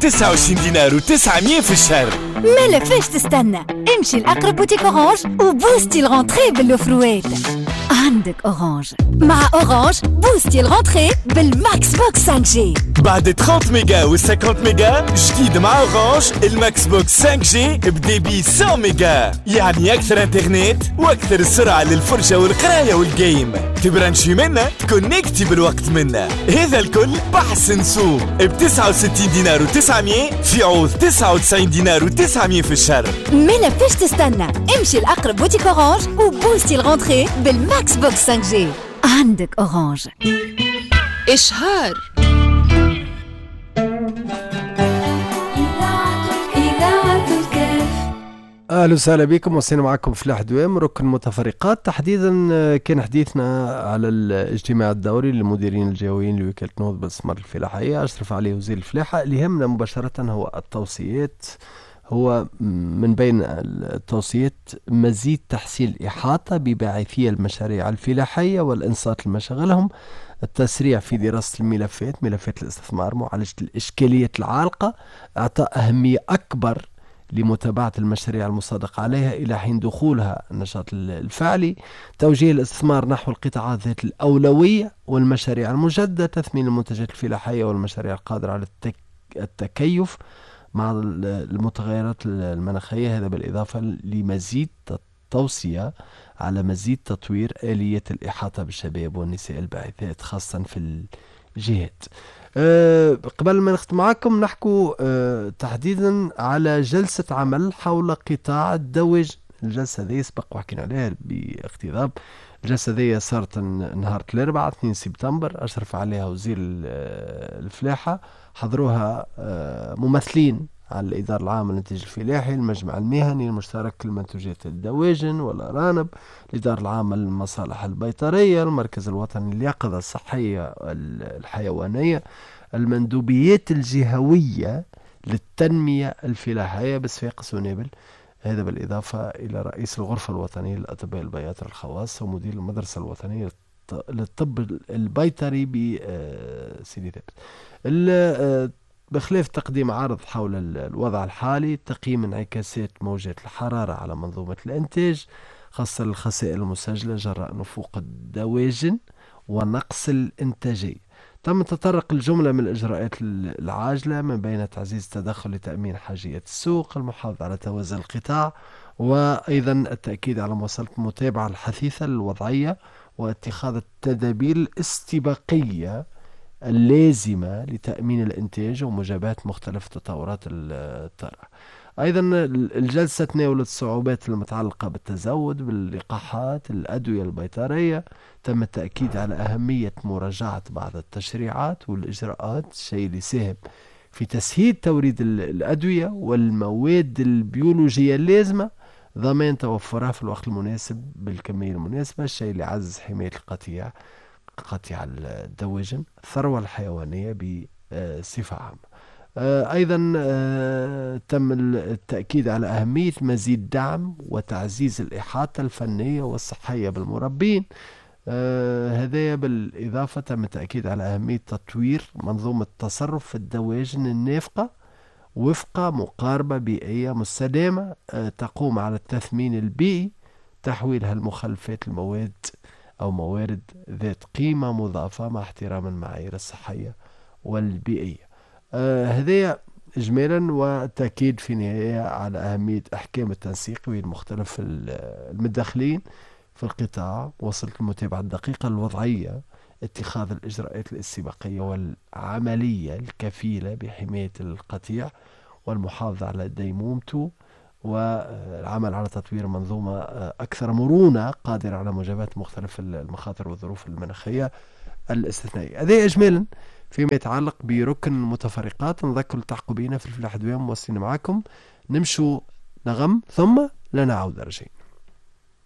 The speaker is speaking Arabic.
29 دينار و900 في الشهر. ما لفاش تستنى، امشي لأقرب بوتيك أورانج وبوستي الغونتري بالأوفروات. عندك أورانج، مع أورانج بوستي الغونتري بالماكس بوكس 5G. بعد 30 ميجا و 50 ميجا جديد مع أورانج الماكس بوكس 5G بديبي 100 ميجا، يعني أكثر انترنت وأكثر سرعة للفرجة والقراية والجيم. تبرانشي منا تكونكتي بالوقت منا. هذا الكل بحسن سوق ب 69 دينار و900 في عوض 99 دينار و900 في الشهر. ما لفاش تستنى، امشي لأقرب بوتيك أورانج وبوستي الغونتري بالماكس بوكس 5G. عندك أورانج. إشهار. اهلا وسهلا بكم، وصلنا معكم فلاح دوام ركن متفرقات. تحديدا كان حديثنا على الاجتماع الدوري للمديرين الجهويين لوكالة نهضة بالاستثمار الفلاحية أشرف عليه وزير الفلاحة. اللي يهمنا مباشرة هو التوصيات، هو من بين التوصيات مزيد تحسين الإحاطة بباعثي المشاريع الفلاحية والإنصات لمشاغلهم، التسريع في دراسة الملفات، ملفات الاستثمار، معالجة الإشكاليات العالقة، إعطاء أهمية أكبر لمتابعة المشاريع المصادقة عليها إلى حين دخولها النشاط الفعلي، توجيه الاستثمار نحو القطاعات ذات الأولوية والمشاريع المجددة، تثمين المنتجات الفلاحية والمشاريع القادرة على التكيف مع المتغيرات المناخية. هذا بالإضافة لمزيد توصية على مزيد تطوير آلية الإحاطة بالشباب والنساء الباعثات خاصة في الجهات. قبل ما نختم معكم نحكو تحديدا على جلسة عمل حول قطاع الدواجن. الجلسة ذي سبق وحكينا عليها باقتضاب. الجلسة ذي صارت نهار الأربعاء 2 سبتمبر، أشرف عليها وزير الفلاحة، حضروها ممثلين على الإدارة العامة للإنتاج الفلاحي، المجمع المهني المشترك لمنتوجات الدواجن والأرانب، الإدارة العامة للمصالح البيطرية، المركز الوطني لليقظة الصحية الحيوانية، المندوبيات الجهوية للتنمية الفلاحية بصفاقس ونابل. هذا بالإضافة إلى رئيس الغرفة الوطنية للأطباء البياطر الخواص ومدير المدرسة الوطنية للطب البيطري بسيدي ثابت. بخلاف تقديم عرض حول الوضع الحالي، تقييم انعكاسات موجات الحرارة على منظومة الإنتاج خاصة الخسائر المسجلة جراء نفوق الدواجن ونقص الإنتاجية. تم تطرق الجملة من الإجراءات العاجلة من بين تعزيز التدخل لتأمين حاجيات السوق، المحافظة على توازن القطاع، وأيضا التأكيد على مواصلة المتابعة الحثيثة للوضعية واتخاذ التدابير الاستباقية اللازمة لتأمين الإنتاج ومجابهة مختلف تطورات الطارئة. أيضا الجلسة تناولت الصعوبات المتعلقة بالتزود باللقاحات، الأدوية البيطرية. تم التأكيد على أهمية مراجعة بعض التشريعات والإجراءات، الشيء اللي ساهم في تسهيل توريد الأدوية والمواد البيولوجية اللازمة، ضمان توفرها في الوقت المناسب بالكمية المناسبة، الشيء اللي عزز حماية قطيع الدواجن، الثروة الحيوانية بصفة عامة. أيضا تم التأكيد على أهمية مزيد دعم وتعزيز الإحاطة الفنية والصحية بالمربين. هذا بالإضافة تم التأكيد على أهمية تطوير منظومة التصرف في الدواجن النافقة وفق مقاربة بيئية مستدامة تقوم على التثمين البيئي، تحويلها المخلفات المواد أو موارد ذات قيمة مضافة مع احترام المعايير الصحية والبيئية. هذا إجمالا، وتأكيد في النهاية على أهمية أحكام التنسيق بين مختلف المتدخلين في القطاع، وصلت المتابعة الدقيقة للوضعية، اتخاذ الإجراءات الاستباقية والعملية الكفيلة بحماية القطيع والمحافظة على ديمومته، والعمل على تطوير منظومة أكثر مرونة قادرة على مجابهة مختلف المخاطر والظروف المناخية الاستثنائية. هذا إجمالا فيما يتعلق بركن المتفرقات. نذكر التحقوا بينا في الفلاح دوام، موصلين معكم، نمشوا نغم ثم لا نعود رجعين.